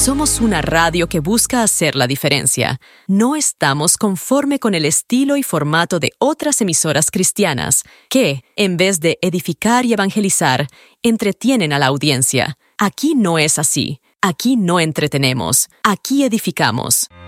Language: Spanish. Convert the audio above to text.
Somos una radio que busca hacer la diferencia. No estamos conforme con el estilo y formato de otras emisoras cristianas que, en vez de edificar y evangelizar, entretienen a la audiencia. Aquí no es así. Aquí no entretenemos. Aquí edificamos.